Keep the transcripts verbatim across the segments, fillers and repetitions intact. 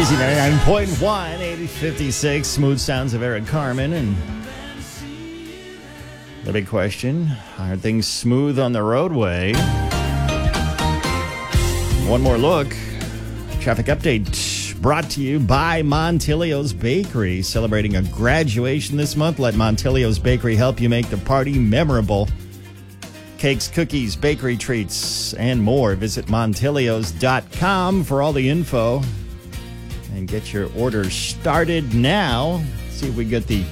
Easy ninety-nine point one, eighty fifty-six. Smooth sounds of Eric Carmen. And the big question, are things smooth on the roadway? One more look. Traffic update brought to you by Montilio's Bakery. Celebrating a graduation this month. Let Montilio's Bakery help you make the party memorable. Cakes, cookies, bakery treats, and more. Visit Montilios dot com for all the info. And get your order started now. See if we get the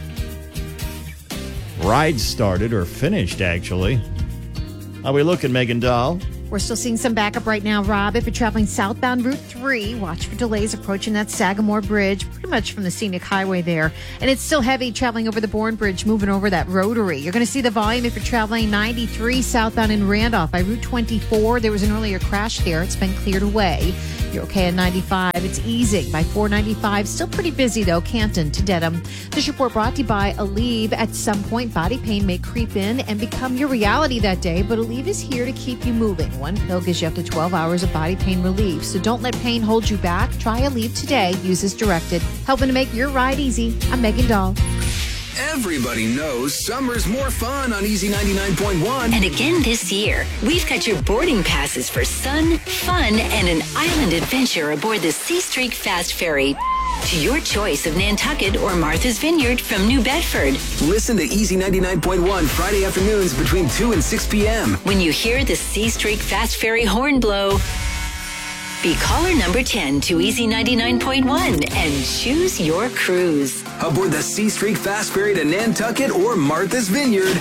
ride started or finished, actually. How are we looking, Megan Dahl? We're still seeing some backup right now, Rob. If you're traveling southbound Route three, watch for delays approaching that Sagamore Bridge, pretty much from the scenic highway there. And it's still heavy traveling over the Bourne Bridge, moving over that rotary. You're going to see the volume if you're traveling ninety-three southbound in Randolph. By Route twenty-four, there was an earlier crash there. It's been cleared away. You're okay at ninety-five. It's easing by four ninety-five. Still pretty busy, though, Canton to Dedham. This report brought to you by Aleve. At some point, body pain may creep in and become your reality that day, but Aleve is here to keep you moving. One pill gives you up to twelve hours of body pain relief, so don't let pain hold you back. Try Aleve today. Use as directed. Helping to make your ride easy. I'm Megan Dahl. Everybody knows summer's more fun on Easy ninety-nine point one. And again this year, we've got your boarding passes for sun, fun, and an island adventure aboard the Sea Streak Fast Ferry to your choice of Nantucket or Martha's Vineyard from New Bedford. Listen to Easy ninety-nine point one Friday afternoons between two and six p.m. When you hear the Sea Streak Fast Ferry horn blow, be caller number ten to Easy ninety-nine point one and choose your cruise. Aboard the Sea Streak Fast Ferry to Nantucket or Martha's Vineyard.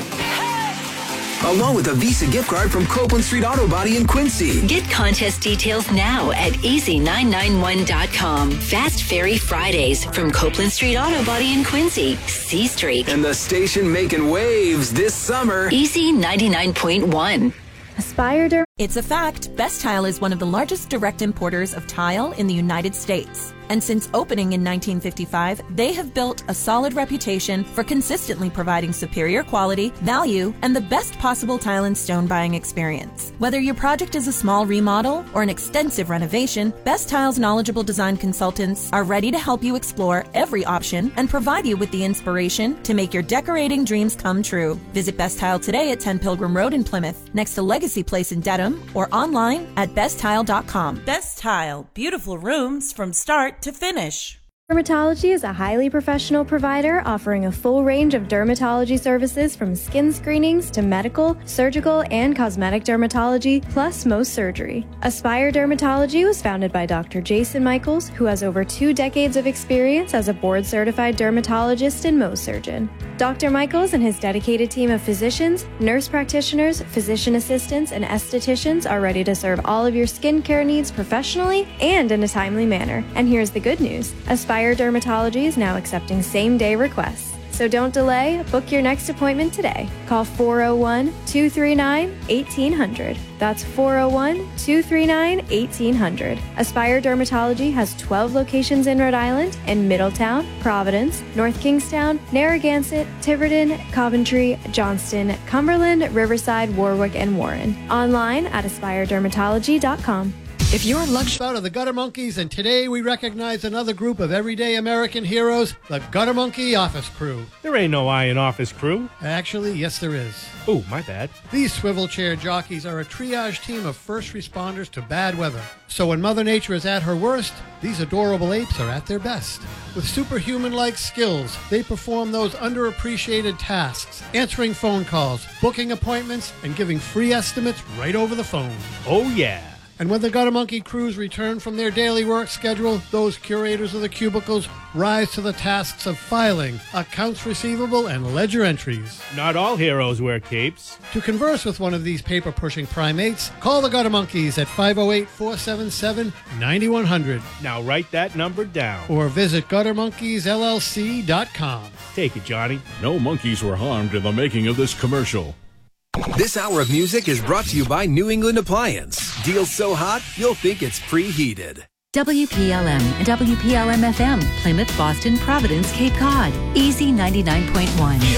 Along with a Visa gift card from Copeland Street Auto Body in Quincy. Get contest details now at easy nine nine one dot com. Fast Ferry Fridays from Copeland Street Auto Body in Quincy. Sea Streak. And the station making waves this summer. Easy ninety-nine point one. Aspire Derm. It's a fact, Best Tile is one of the largest direct importers of tile in the United States. And since opening in nineteen fifty-five, they have built a solid reputation for consistently providing superior quality, value, and the best possible tile and stone buying experience. Whether your project is a small remodel or an extensive renovation, Best Tile's knowledgeable design consultants are ready to help you explore every option and provide you with the inspiration to make your decorating dreams come true. Visit Best Tile today at ten Pilgrim Road in Plymouth, next to Legacy Place in Dedham, or online at best tile dot com. Best Tile, beautiful rooms from start to finish. Dermatology is a highly professional provider offering a full range of dermatology services from skin screenings to medical, surgical, and cosmetic dermatology, plus Mohs surgery. Aspire Dermatology was founded by Doctor Jason Michaels, who has over two decades of experience as a board-certified dermatologist and Mohs surgeon. Doctor Michaels and his dedicated team of physicians, nurse practitioners, physician assistants, and estheticians are ready to serve all of your skincare needs professionally and in a timely manner. And here's the good news. Aspire Dermatology is now accepting same-day requests. So don't delay, book your next appointment today. Call four oh one, two three nine, eighteen hundred. That's four oh one, two three nine, eighteen hundred. Aspire Dermatology has twelve locations in Rhode Island in Middletown, Providence, North Kingstown, Narragansett, Tiverton, Coventry, Johnston, Cumberland, Riverside, Warwick, and Warren. Online at aspire dermatology dot com. If you're luxury out of the Gutter Monkeys, and today we recognize another group of everyday American heroes, the Gutter Monkey Office Crew. There ain't no I in Office Crew. Actually, yes there is. Oh, my bad. These swivel chair jockeys are a triage team of first responders to bad weather. So when Mother Nature is at her worst, these adorable apes are at their best. With superhuman-like skills, they perform those underappreciated tasks, answering phone calls, booking appointments, and giving free estimates right over the phone. Oh, yeah. And when the Gutter Monkey crews return from their daily work schedule, those curators of the cubicles rise to the tasks of filing, accounts receivable, and ledger entries. Not all heroes wear capes. To converse with one of these paper-pushing primates, call the Gutter Monkeys at five oh eight, four seven seven, nine one hundred. Now write that number down. Or visit gutter monkeys L L C dot com. Take it, Johnny. No monkeys were harmed in the making of this commercial. This hour of music is brought to you by New England Appliance. Deals so hot, you'll think it's preheated. W P L M and W P L M F M, Plymouth, Boston, Providence, Cape Cod. Easy ninety-nine point one.